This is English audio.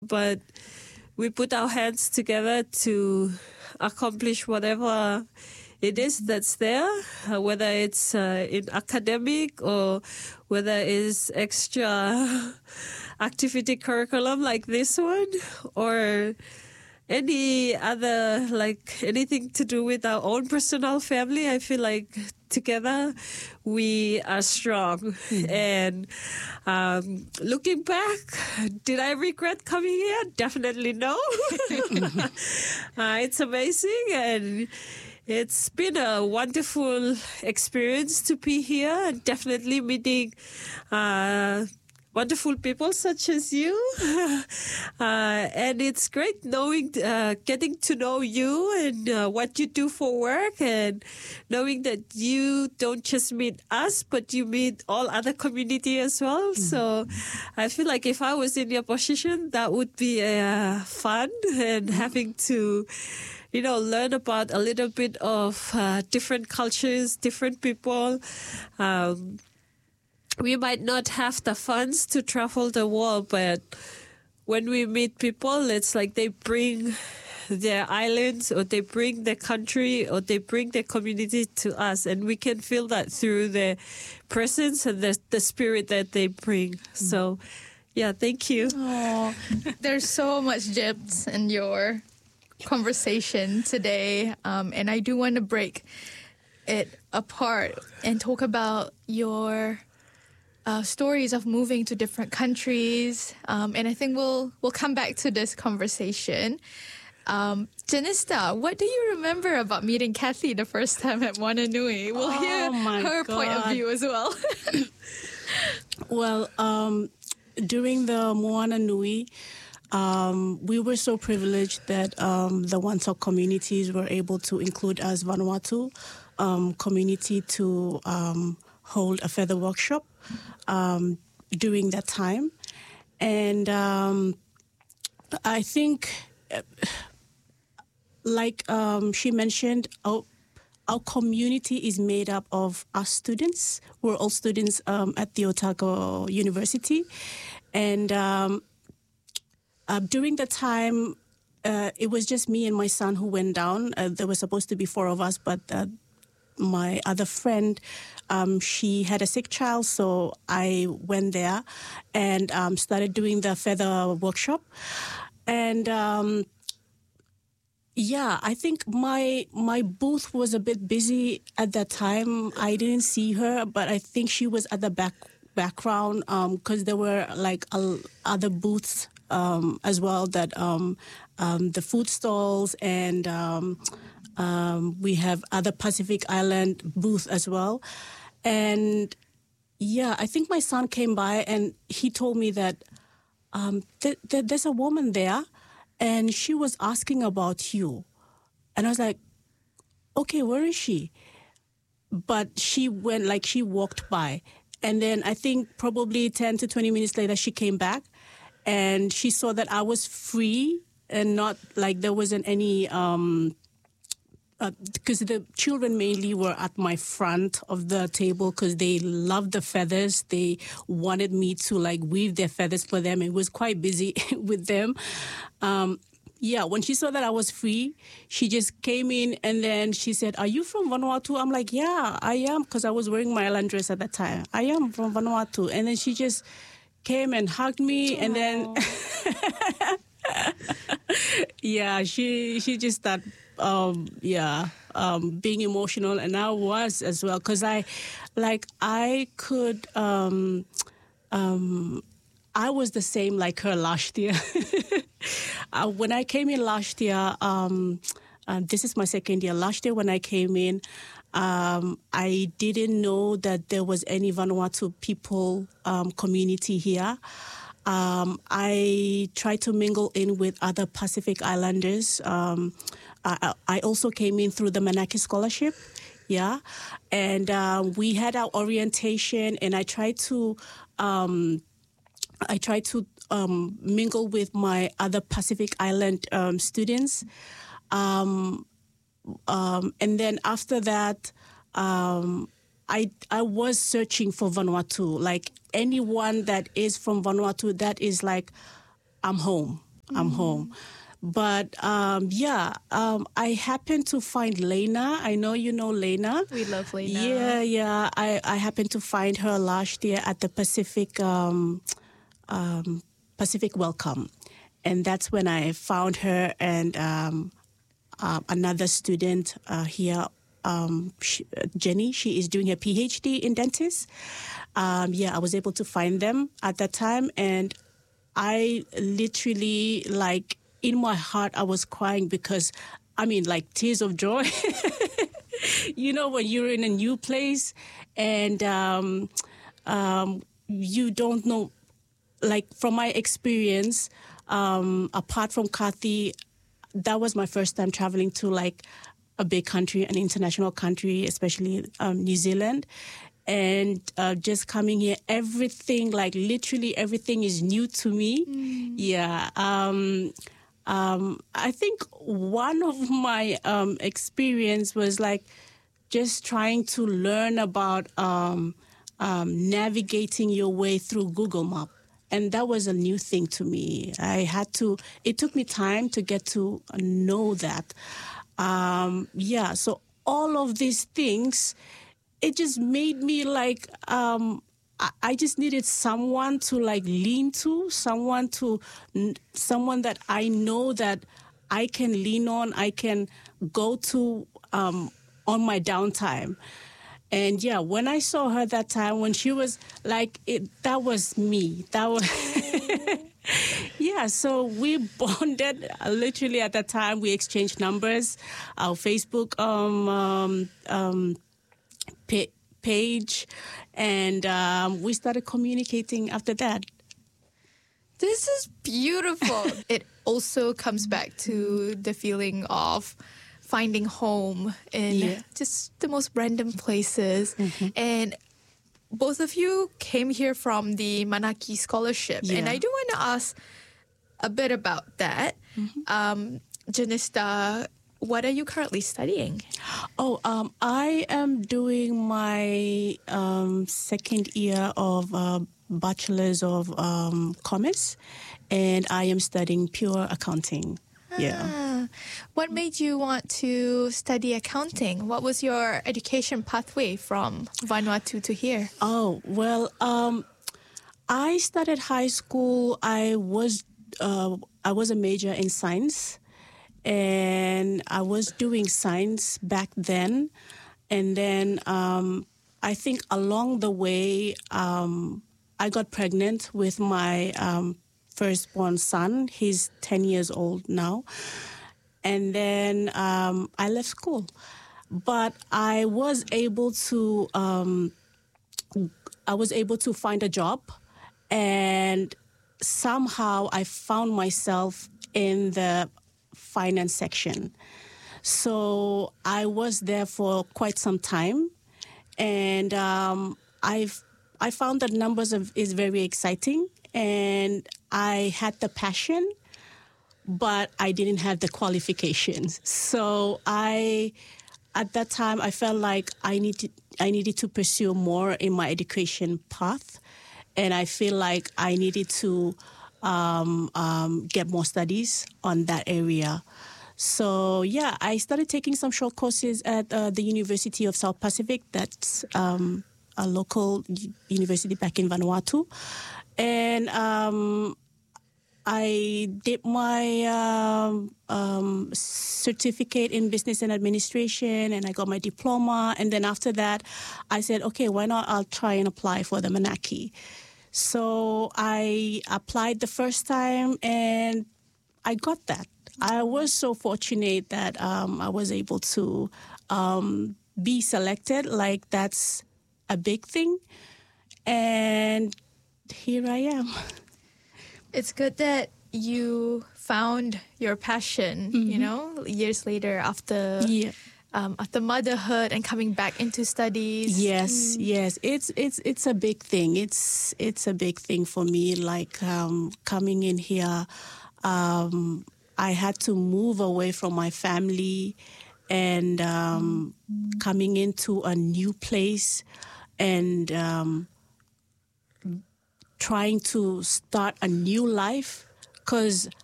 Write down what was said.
but we put our hands together to accomplish whatever it is that's there, whether it's in academic or whether it's extra activity curriculum like this one, or any other, like anything to do with our own personal family. I feel like together we are strong. And looking back, did I regret coming here? Definitely no. It's amazing, and it's been a wonderful experience to be here, and definitely meeting wonderful people such as you. And it's great knowing, getting to know you and what you do for work, and knowing that you don't just meet us, but you meet all other community as well. So I feel like if I was in your position, that would be fun, and having to, learn about a little bit of different cultures, different people. We might not have the funds to travel the world, but when we meet people, it's like they bring their islands, or they bring their country, or they bring their community to us, and we can feel that through their presence and the spirit that they bring. So, yeah, thank you. Oh, there's so much depth in your conversation today, and I do want to break it apart and talk about your stories of moving to different countries, and I think we'll come back to this conversation. Janista, what do you remember about meeting Kathy the first time at Wananui? We'll hear her point of view as well. Well, during the Moana Nui, we were so privileged that the Wantok communities were able to include us Vanuatu community to hold a feather workshop during that time. And I think, like she mentioned, our community is made up of us students. We're all students at the Otago University. And during the time, it was just me and my son who went down. There were supposed to be 4 of us, but my other friend, she had a sick child, so I went there and started doing the feather workshop. And I think my booth was a bit busy at that time. I didn't see her, but I think she was at the background because there were like other booths as well, that the food stalls, and we have other Pacific Island booth as well. And I think my son came by and he told me that there's a woman there and she was asking about you. And I was like, okay, where is she? But she walked by. And then I think probably 10 to 20 minutes later, she came back and she saw that I was free and not like there wasn't any, because the children mainly were at my front of the table because they loved the feathers. They wanted me to like weave their feathers for them. It was quite busy with them. When she saw that I was free, she just came in and then she said, "Are you from Vanuatu?" I'm like, "Yeah, I am," because I was wearing my island dress at that time. "I am from Vanuatu." And then she just came and hugged me. Aww. And then she just started being emotional, and I was as well, because I was the same like her last year. When I came in last year, this is my second year. Last year when I came in, I didn't know that there was any Vanuatu people community here. I tried to mingle in with other Pacific Islanders. I also came in through the Manaki Scholarship, and we had our orientation, and I tried to mingle with my other Pacific Island students, and then after that, I was searching for Vanuatu, like anyone that is from Vanuatu, that is like, I'm home. I'm home. But I happened to find Lena. I know you know Lena. We love Lena. Yeah. I happened to find her last year at the Pacific Welcome, and that's when I found her and another student here. Jenny, she is doing her PhD in dentist. I was able to find them at that time, and I literally, like, in my heart, I was crying because, tears of joy. When you're in a new place and you don't know, like, from my experience, apart from Kathy, that was my first time traveling to, like, a big country, an international country, especially New Zealand. And just coming here, everything, like, literally everything is new to me. Yeah. I think one of my experience was, like, just trying to learn about navigating your way through Google Map. And that was a new thing to me. It took me time to get to know that. So all of these things, it just made me, like, I just needed someone to, like, lean to, someone that I know that I can lean on, I can go to on my downtime. And when I saw her that time, when she was like, that was me. That was, so we bonded literally at that time. We exchanged numbers, our Facebook page, and we started communicating after that. This is beautiful. It also comes back to the feeling of finding home in just the most random places. And both of you came here from the Manaki Scholarship. And I do want to ask a bit about that. Janista, what are you currently studying? I am doing my second year of Bachelor's of Commerce, and I am studying pure accounting. What made you want to study accounting? What was your education pathway from Vanuatu to here? I started high school. I was a major in science, and I was doing science back then. And then I think along the way, I got pregnant with my firstborn son. He's 10 years old now. And then I left school. But I was able to find a job, and somehow I found myself in the finance section. So I was there for quite some time, and I found that numbers is very exciting, and I had the passion, but I didn't have the qualifications. So at that time, I felt like I needed to pursue more in my education path, and I feel like I needed to get more studies on that area. So I started taking some short courses at the University of South Pacific. That's a local university back in Vanuatu, and I did my certificate in business and administration, and I got my diploma. And then after that, I said, okay, why not? I'll try and apply for the Manaki. So I applied the first time, and I got that. I was so fortunate that I was able to be selected. Like, that's a big thing. And here I am. It's good that you found your passion, years later after motherhood and coming back into studies. Yes. It's a big thing. It's a big thing for me. Like, coming in here, I had to move away from my family and coming into a new place and trying to start a new life, because